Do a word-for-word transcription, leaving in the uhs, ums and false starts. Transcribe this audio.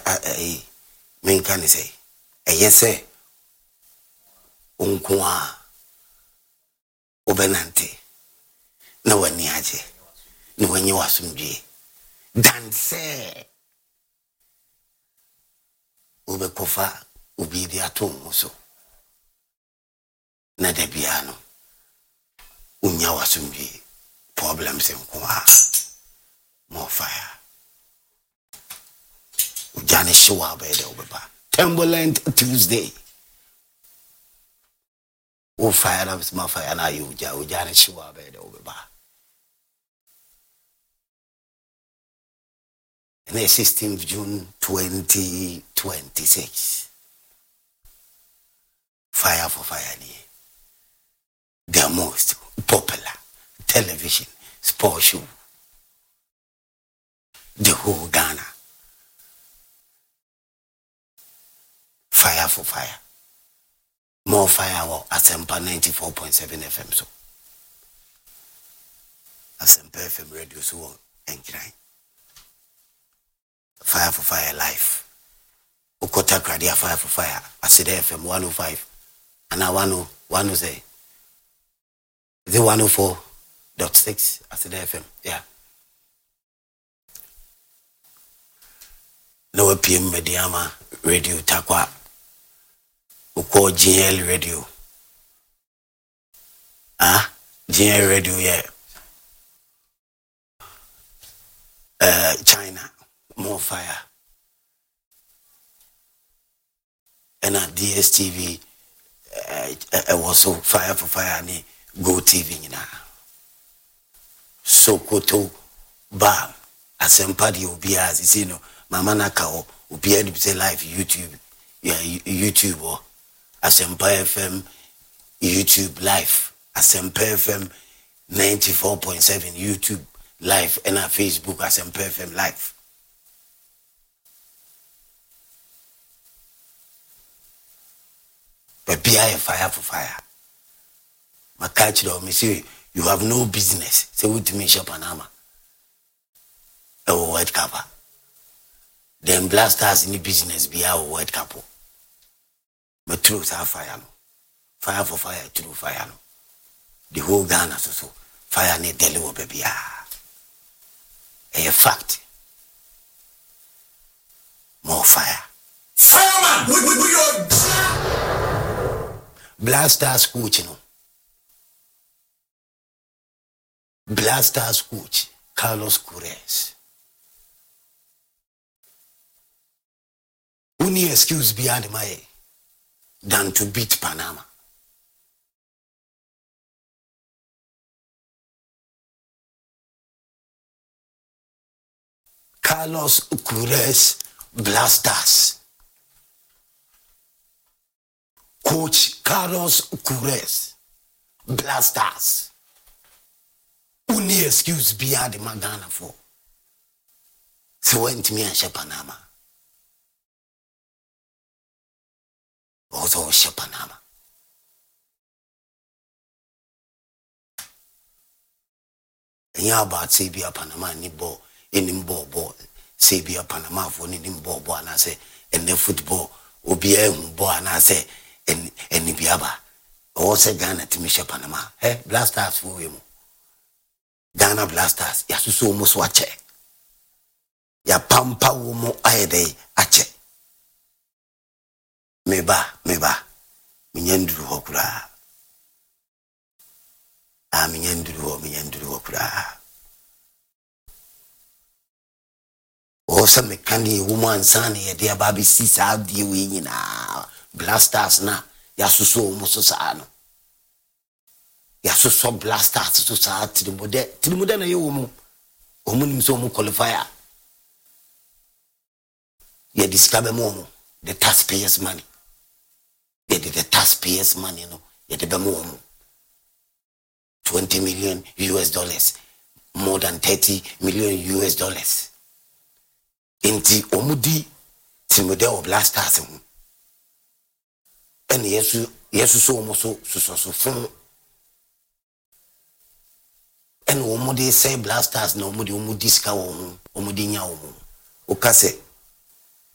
eh men kan say eye say unko a obenante na wani aje na wani wasumdwe dan say ube kofa ubi di atom so na de biano unya wasumdwe problems enko a more fire ujane shiwa bede obeba Timberland Tuesday o fire up my fire na you ja ujane shiwa bede obeba and the sixteenth of June twenty twenty-six Fire for Fire ni the most popular television sports show the whole Ghana. Fire for Fire. More fire or Asempa ninety-four point seven F M so. Asempa F M radio so and crying. Fire for Fire live. Ukota Kradia Fire for Fire. Asida F M one oh five. And I one oh one oh say. Is it one oh four point six Asida F M? Yeah. No P M Mediama radio takwa. Uko G L radio. Ah, G L radio, yeah. Uh, China, more fire. And at D S T V, uh, uh, also Fire for Fire, ni Go T V, you know. Sokoto, Bam, Asempadi, Ubiaz, you know, Mama Nakao, Ubiaz, say live YouTube, yeah, YouTube, or Asempa F M, YouTube live, Asempa F M ninety-four point seven YouTube live, and our Facebook Asempa F M live. But be a fire for fire. My catch though, me say you have no business. Say what to me shop Panama. A white cover. Then blasters in the business be our white couple. But truth are fire no. Fire for fire, true fire no. The whole Ghana so so. Fire need deliver baby ah. A fact. More fire. Fireman! We, we, we are... Blasters coach, you know. Blasters coach, Carlos Corres. Only excuse beyond my than to beat Panama. Carlos Corres Blasters. Coach Carlos Corres Blasters. Only excuse beyond the Magana for. So went me and Panama. Also Panama. And yeah, about Sabia Panama ni ball in ball ball. Sabia Panama for ni ball ball and I say and the football will be a ball and I say and and Nibiaba. Also Ghana to Misha Panama. Hey, Blasters for him. Ghana Blasters, ya susu almost watch it. Ya pampa womo aede ache. Meba, meba. Minyenduru hokura. Ah, minyenduru ho, minyenduru hokura. Osa mekani woman sani ya dia babi sisa abdi wingi na. Blasters na. Ya susu almost saano. Ya susu Blasters to sa tirimude. Tirimude na yo womu. Womu ni mso womu qualifier. Ya discover momo. The taxpayers' money. They did the taxpayers' money, you know. You did the more. twenty million U S dollars. More than thirty million U S dollars. Inti omudi timodel Blasters. And yesu yesu so almost so so so fun. And omudi say Blasters no omudi omudi ska omu omudi nya omu. Okase